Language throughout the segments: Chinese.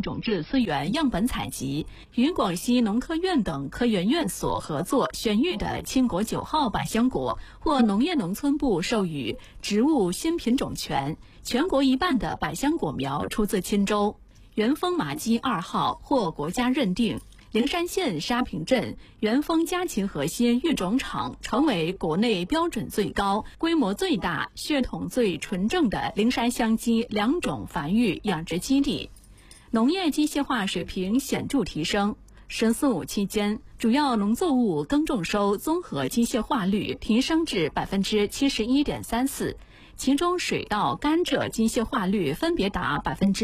种质资源样本采集，与广西农科院等科研院所合作选育的倾国9号百香果获农业农村部授予植物新品种权，全国一半的百香果苗出自钦州。元丰麻鸡2号获国家认定。灵山县沙坪镇元丰家禽核心育种场成为国内标准最高、规模最大、血统最纯正的灵山香鸡2种繁育养殖基地，农业机械化水平显著提升。“14·5”期间，主要农作物耕种收综合机械化率提升至71.34%，其中水稻、甘蔗机械化率分别达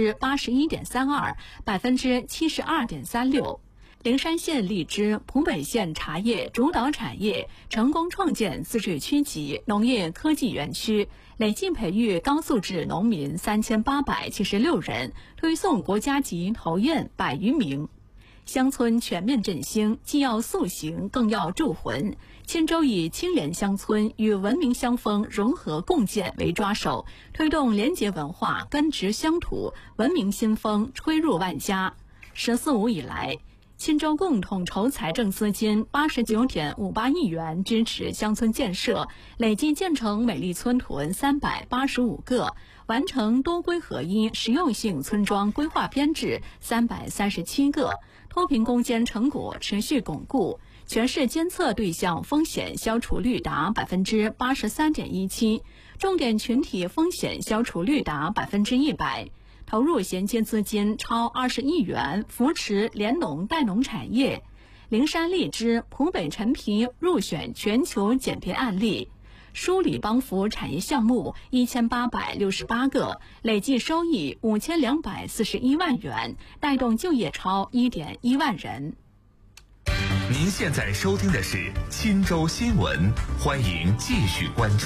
81.32%、72.36%。灵山县荔枝、浦北县茶叶主导产业成功创建自治区级农业科技园区，累计培育高素质农民3876人，推送国家级投堰100余名。乡村全面振兴，既要塑形，更要铸魂。钦州以青莲乡村与文明乡风融合共建为抓手，推动廉洁文化根植乡土，文明新风吹入万家。“14·5”以来，钦州共统筹财政资金89.58亿元支持乡村建设，累计建成美丽村屯385个，完成多规合一实用性村庄规划编制337个，脱贫攻坚成果持续巩固，全市监测对象风险消除率达83.17%，重点群体风险消除率达100%。投入衔接资金超20亿元，扶持联农带农产业。灵山荔枝、浦北陈皮入选全球减贫案例。梳理帮扶产业项目1868个，累计收益5241万元，带动就业超1.1万人。 您现在收听的是钦州新闻，欢迎继续关注。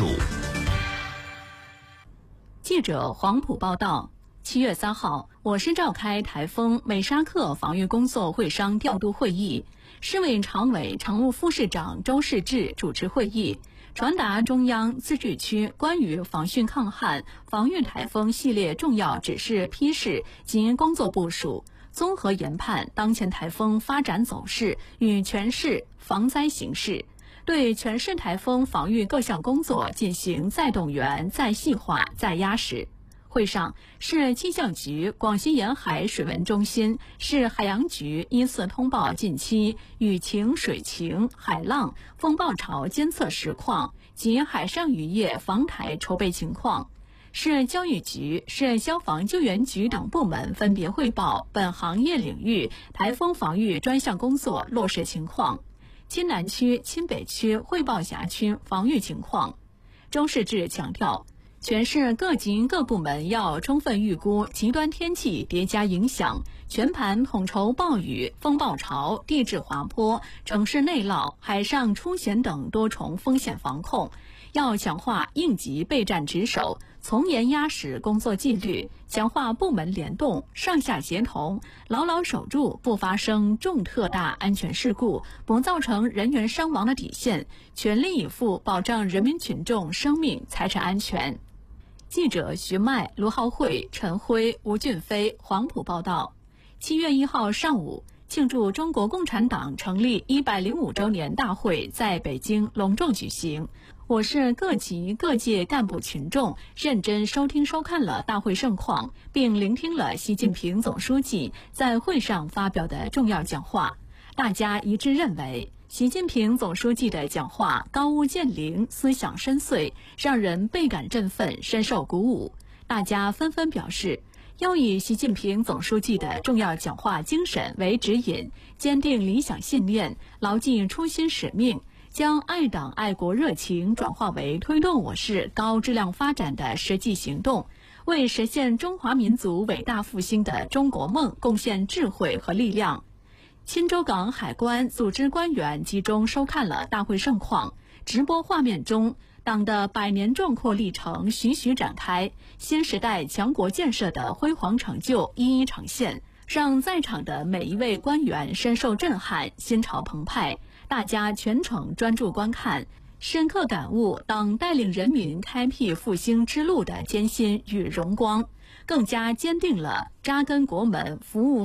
记者黄埔报道。7月3号，我市召开台风美沙克防御工作会商调度会议，市委常委、常务副市长周世志主持会议，传达中央、自治区关于防汛抗旱、防御台风系列重要指示批示及工作部署，综合研判当前台风发展走势与全市防灾形势，对全市台风防御各项工作进行再动员、再细化、再压实。会上，市气象局、广西沿海水文中心、市海洋局依次通报近期雨情、水情、海浪、风暴潮监测实况及海上渔业防台筹备情况。市教育局、市消防救援局等部门分别汇报本行业领域台风防御专项工作落实情况。钦南区、钦北区汇报辖区防御情况。周世志强调，全市各级各部门要充分预估极端天气叠加影响，全盘统筹暴雨、风暴潮、地质滑坡、城市内涝、海上出险等多重风险防控，要强化应急备战值守，从严压实工作纪律，强化部门联动、上下协同，牢牢守住不发生重特大安全事故、不造成人员伤亡的底线，全力以赴保障人民群众生命财产安全。记者徐麦、卢浩慧、陈辉、吴俊飞黄埔报道。7月1号上午，庆祝中国共产党成立105周年大会在北京隆重举行。我市各级各界干部群众认真收听收看了大会盛况，并聆听了习近平总书记在会上发表的重要讲话。大家一致认为，习近平总书记的讲话高屋建瓴，思想深邃，让人倍感振奋，深受鼓舞。大家纷纷表示，要以习近平总书记的重要讲话精神为指引，坚定理想信念，牢记初心使命，将爱党爱国热情转化为推动我市高质量发展的实际行动，为实现中华民族伟大复兴的中国梦贡献智慧和力量。钦州港海关组织官员集中收看了大会盛况，直播画面中，党的100年壮阔历程徐徐展开，新时代强国建设的辉煌成就一一呈现，让在场的每一位官员深受震撼，心潮澎湃。大家全程专注观看，深刻感悟党带领人民开辟复兴之路的艰辛与荣光，更加坚定了扎根国门、服务